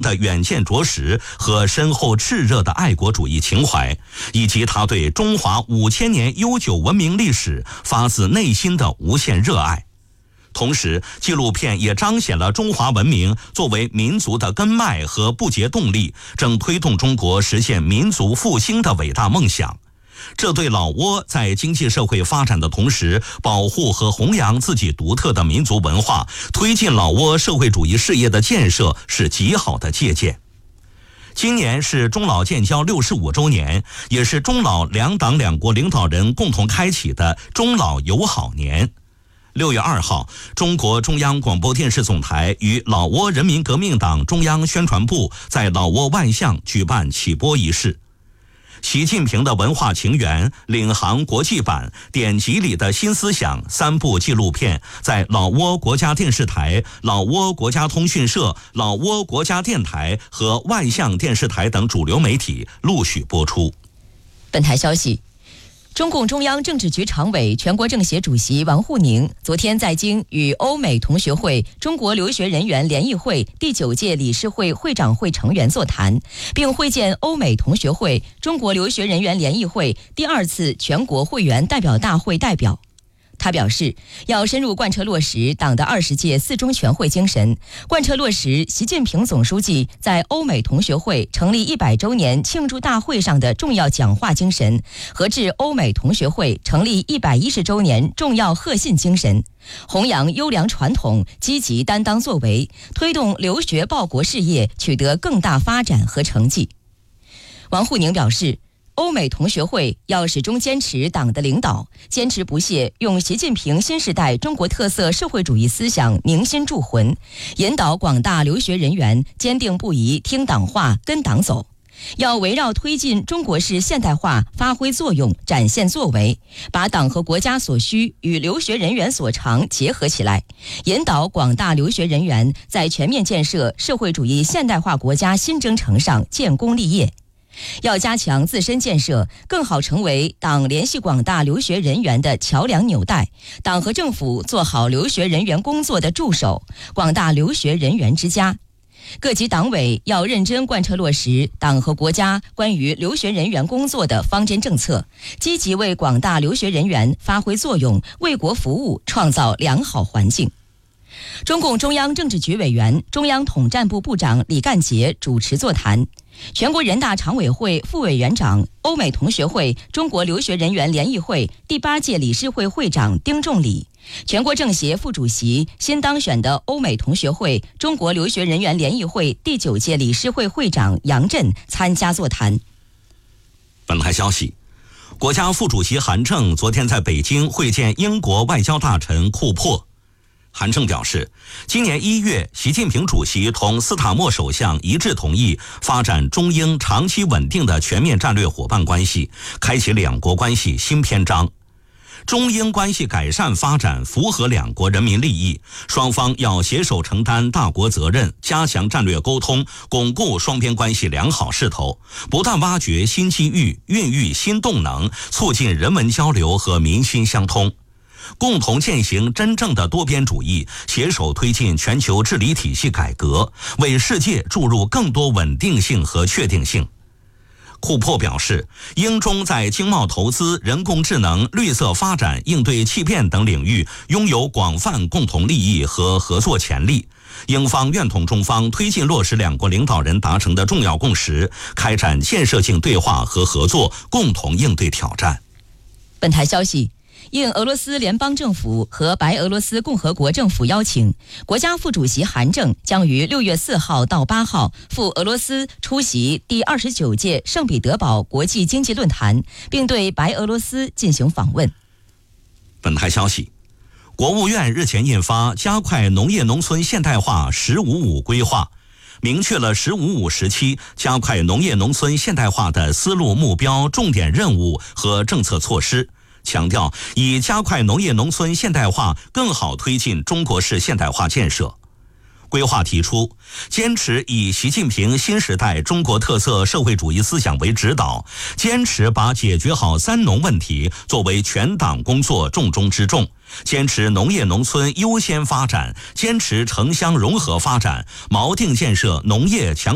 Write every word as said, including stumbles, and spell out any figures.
的远见卓识和深厚炽热的爱国主义情怀，以及他对中华五千年悠久文明历史发自内心的无限热爱。同时，纪录片也彰显了中华文明作为民族的根脉和不竭动力，正推动中国实现民族复兴的伟大梦想。这对老挝在经济社会发展的同时，保护和弘扬自己独特的民族文化，推进老挝社会主义事业的建设是极好的借鉴。今年是中老建交六十五周年，也是中老两党两国领导人共同开启的中老友好年。六月二号，中国中央广播电视总台与老挝人民革命党中央宣传部在老挝万象举办启播仪式。习近平的文化情缘、领航国际版、典籍里的新思想三部纪录片在老挝国家电视台、老挝国家通讯社、老挝国家电台和万象电视台等主流媒体陆续播出。 本台消息，中共中央政治局常委、全国政协主席王沪宁昨天在京与欧美同学会中国留学人员联谊会第九届理事会会长会成员座谈，并会见欧美同学会中国留学人员联谊会第二次全国会员代表大会代表。他表示，要深入贯彻落实党的二十届四中全会精神，贯彻落实习近平总书记在欧美同学会成立一百周年庆祝大会上的重要讲话精神和致欧美同学会成立一百一十周年重要贺信精神，弘扬优良传统，积极担当作为，推动留学报国事业取得更大发展和成绩。王沪宁表示，欧美同学会要始终坚持党的领导，坚持不懈用习近平新时代中国特色社会主义思想凝心铸魂，引导广大留学人员坚定不移听党话跟党走。要围绕推进中国式现代化发挥作用，展现作为，把党和国家所需与留学人员所长结合起来，引导广大留学人员在全面建设社会主义现代化国家新征程上建功立业。要加强自身建设，更好成为党联系广大留学人员的桥梁纽带，党和政府做好留学人员工作的助手，广大留学人员之家。各级党委要认真贯彻落实党和国家关于留学人员工作的方针政策，积极为广大留学人员发挥作用，为国服务创造良好环境。中共中央政治局委员、中央统战部部长李干杰主持座谈。全国人大常委会副委员长、欧美同学会中国留学人员联谊会第八届理事会会长丁仲礼，全国政协副主席、新当选的欧美同学会中国留学人员联谊会第九届理事会会长杨震参加座谈。 本台消息，国家副主席韩正昨天在北京会见英国外交大臣库珀。韩正表示，今年一月，习近平主席同斯塔默首相一致同意发展中英长期稳定的全面战略伙伴关系，开启两国关系新篇章。中英关系改善发展符合两国人民利益，双方要携手承担大国责任，加强战略沟通，巩固双边关系良好势头，不断挖掘新机遇，孕育新动能，促进人文交流和民心相通，共同践行真正的多边主义，携手推进全球治理体系改革，为世界注入更多稳定性和确定性。库珀表示，英中在经贸投资、人工智能、绿色发展、应对气变等领域拥有广泛共同利益和合作潜力。英方愿同中方推进落实两国领导人达成的重要共识，开展建设性对话和合作，共同应对挑战。 本台消息，应俄罗斯联邦政府和白俄罗斯共和国政府邀请，国家副主席韩正将于六月四号到八号赴俄罗斯出席第二十九届圣彼得堡国际经济论坛，并对白俄罗斯进行访问。 本台消息，国务院日前印发《加快农业农村现代化“十五五”规划》，明确了“十五五”时期加快农业农村现代化的思路、目标、重点任务和政策措施，强调以加快农业农村现代化更好推进中国式现代化建设。规划提出，坚持以习近平新时代中国特色社会主义思想为指导，坚持把解决好三农问题作为全党工作重中之重，坚持农业农村优先发展，坚持城乡融合发展，锚定建设农业强